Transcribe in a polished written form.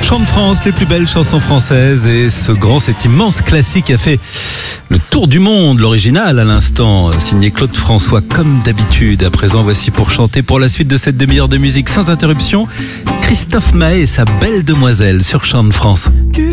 Chant de France, les plus belles chansons françaises et cet immense classique a fait le tour du monde, l'original à l'instant, signé Claude François comme d'habitude. À présent, voici pour chanter pour la suite de cette demi-heure de musique sans interruption, Christophe Maé et sa belle demoiselle sur Chant de France. Du